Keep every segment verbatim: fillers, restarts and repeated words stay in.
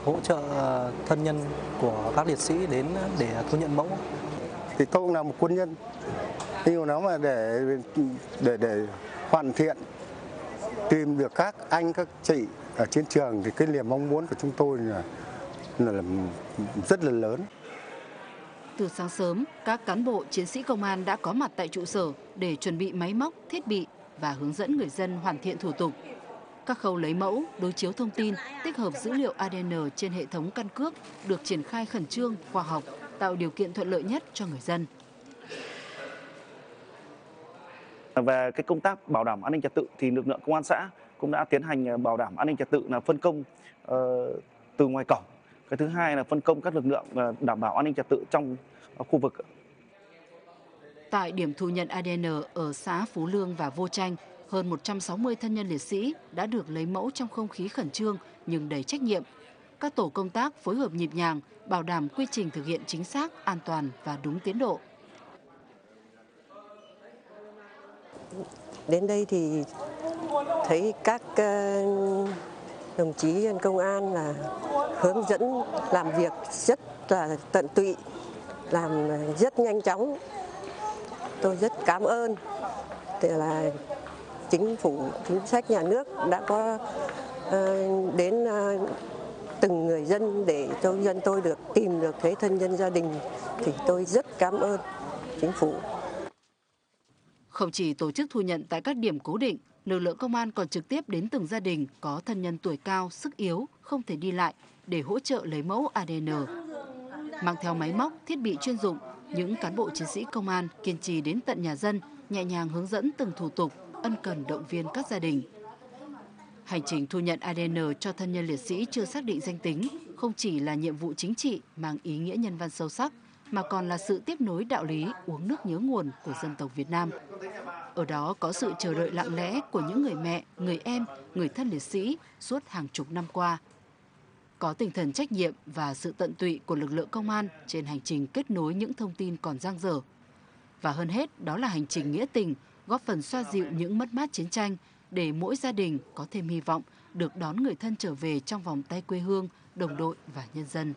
hỗ trợ thân nhân của các liệt sĩ đến để thu nhận mẫu. Thì tôi cũng là một quân nhân, nhưng nó mà để để để hoàn thiện, tìm được các anh các chị ở chiến trường thì cái niềm mong muốn của chúng tôi là, là rất là lớn. Từ sáng sớm, các cán bộ chiến sĩ công an đã có mặt tại trụ sở để chuẩn bị máy móc, thiết bị và hướng dẫn người dân hoàn thiện thủ tục. Các khâu lấy mẫu, đối chiếu thông tin, tích hợp dữ liệu a đê en trên hệ thống căn cước được triển khai khẩn trương, khoa học, tạo điều kiện thuận lợi nhất cho người dân. Về cái công tác bảo đảm an ninh trật tự thì lực lượng công an xã cũng đã tiến hành bảo đảm an ninh trật tự là phân công uh, từ ngoài cổng. Cái thứ hai là phân công các lực lượng đảm bảo an ninh trật tự trong khu vực. Tại điểm thu nhận a đê en ở xã Phú Lương và Vô Tranh, hơn một trăm sáu mươi thân nhân liệt sĩ đã được lấy mẫu trong không khí khẩn trương nhưng đầy trách nhiệm. Các tổ công tác phối hợp nhịp nhàng, bảo đảm quy trình thực hiện chính xác, an toàn và đúng tiến độ. Đến đây thì thấy các đồng chí công an là hướng dẫn làm việc rất là tận tụy, làm rất nhanh chóng. Tôi rất cảm ơn. Thì là chính phủ, chính sách nhà nước đã có uh, đến uh, từng người dân để cho dân tôi được tìm được cái thân nhân gia đình, thì tôi rất cảm ơn chính phủ. Không chỉ tổ chức thu nhận tại các điểm cố định, lực lượng công an còn trực tiếp đến từng gia đình có thân nhân tuổi cao, sức yếu, không thể đi lại để hỗ trợ lấy mẫu a đê en. Mang theo máy móc, thiết bị chuyên dụng, những cán bộ chiến sĩ công an kiên trì đến tận nhà dân, nhẹ nhàng hướng dẫn từng thủ tục, ân cần động viên các gia đình. Hành trình thu nhận a đê en cho thân nhân liệt sĩ chưa xác định danh tính không chỉ là nhiệm vụ chính trị mang ý nghĩa nhân văn sâu sắc, mà còn là sự tiếp nối đạo lý uống nước nhớ nguồn của dân tộc Việt Nam. Ở đó có sự chờ đợi lặng lẽ của những người mẹ, người em, người thân liệt sĩ suốt hàng chục năm qua. Có tinh thần trách nhiệm và sự tận tụy của lực lượng công an trên hành trình kết nối những thông tin còn dang dở. Và hơn hết, đó là hành trình nghĩa tình, góp phần xoa dịu những mất mát chiến tranh để mỗi gia đình có thêm hy vọng được đón người thân trở về trong vòng tay quê hương, đồng đội và nhân dân.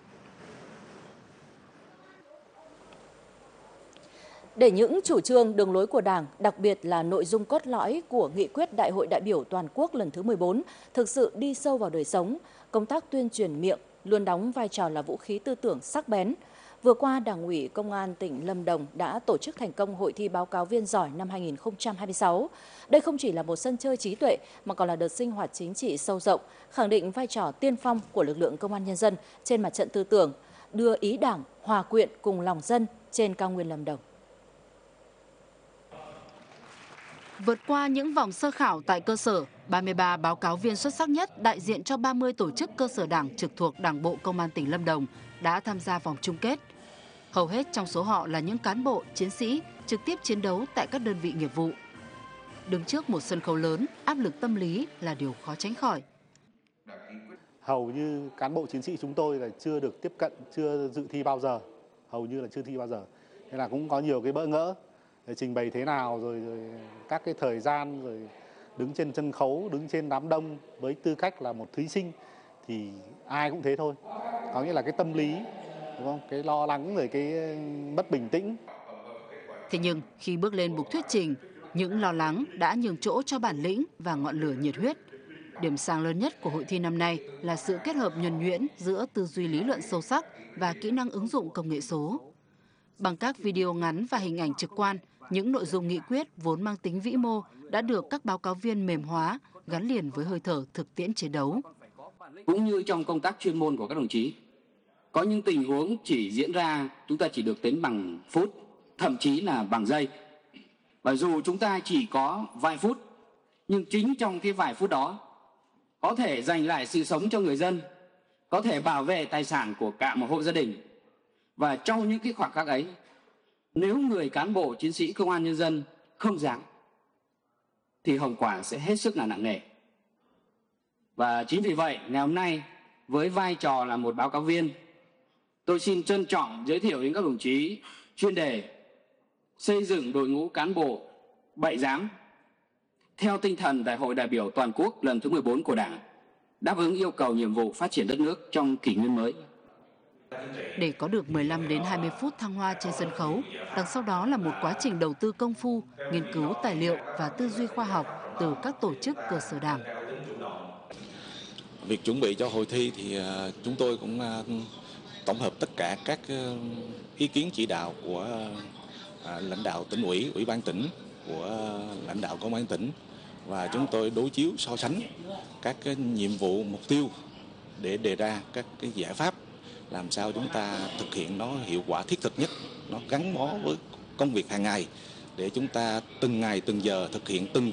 Để những chủ trương, đường lối của Đảng, đặc biệt là nội dung cốt lõi của nghị quyết Đại hội đại biểu toàn quốc lần thứ mười bốn thực sự đi sâu vào đời sống, công tác tuyên truyền miệng luôn đóng vai trò là vũ khí tư tưởng sắc bén. Vừa qua, Đảng ủy Công an tỉnh Lâm Đồng đã tổ chức thành công hội thi báo cáo viên giỏi năm hai nghìn không trăm hai mươi sáu. Đây không chỉ là một sân chơi trí tuệ mà còn là đợt sinh hoạt chính trị sâu rộng, khẳng định vai trò tiên phong của lực lượng công an nhân dân trên mặt trận tư tưởng, đưa ý Đảng hòa quyện cùng lòng dân trên cao nguyên Lâm Đồng. Vượt qua những vòng sơ khảo tại cơ sở, ba mươi ba báo cáo viên xuất sắc nhất đại diện cho ba mươi tổ chức cơ sở đảng trực thuộc Đảng bộ Công an tỉnh Lâm Đồng đã tham gia vòng chung kết. Hầu hết trong số họ là những cán bộ, chiến sĩ trực tiếp chiến đấu tại các đơn vị nghiệp vụ. Đứng trước một sân khấu lớn, áp lực tâm lý là điều khó tránh khỏi. Hầu như cán bộ chiến sĩ chúng tôi là chưa được tiếp cận, chưa dự thi bao giờ, hầu như là chưa thi bao giờ. Nên là cũng có nhiều cái bỡ ngỡ, trình bày thế nào, rồi, rồi các cái thời gian, rồi đứng trên sân khấu, đứng trên đám đông với tư cách là một thí sinh thì ai cũng thế thôi. Có nghĩa là cái tâm lý, đúng không? Cái lo lắng rồi cái mất bình tĩnh. Thế nhưng khi bước lên bục thuyết trình, những lo lắng đã nhường chỗ cho bản lĩnh và ngọn lửa nhiệt huyết. Điểm sáng lớn nhất của hội thi năm nay là sự kết hợp nhuần nhuyễn giữa tư duy lý luận sâu sắc và kỹ năng ứng dụng công nghệ số. Bằng các video ngắn và hình ảnh trực quan, những nội dung nghị quyết vốn mang tính vĩ mô đã được các báo cáo viên mềm hóa, gắn liền với hơi thở thực tiễn chiến đấu. Cũng như trong công tác chuyên môn của các đồng chí, có những tình huống chỉ diễn ra chúng ta chỉ được tính bằng phút, thậm chí là bằng giây. Và dù chúng ta chỉ có vài phút, nhưng chính trong cái vài phút đó có thể giành lại sự sống cho người dân, có thể bảo vệ tài sản của cả một hộ gia đình. Và trong những cái khoảnh khắc ấy, nếu người cán bộ chiến sĩ công an nhân dân không dám thì hậu quả sẽ hết sức là nặng nề. Và chính vì vậy, ngày hôm nay với vai trò là một báo cáo viên, tôi xin trân trọng giới thiệu đến các đồng chí chuyên đề xây dựng đội ngũ cán bộ bậy dám theo tinh thần Đại hội đại biểu toàn quốc lần thứ mười bốn của Đảng, đáp ứng yêu cầu nhiệm vụ phát triển đất nước trong kỷ nguyên mới. Để có được mười lăm đến hai mươi phút thăng hoa trên sân khấu, đằng sau đó là một quá trình đầu tư công phu, nghiên cứu tài liệu và tư duy khoa học từ các tổ chức cơ sở Đảng. Việc chuẩn bị cho hội thi thì chúng tôi cũng tổng hợp tất cả các ý kiến chỉ đạo của lãnh đạo tỉnh ủy, ủy ban tỉnh, của lãnh đạo công an tỉnh, và chúng tôi đối chiếu so sánh các cái nhiệm vụ, mục tiêu để đề ra các cái giải pháp làm sao chúng ta thực hiện nó hiệu quả, thiết thực nhất, nó gắn bó với công việc hàng ngày để chúng ta từng ngày từng giờ thực hiện từng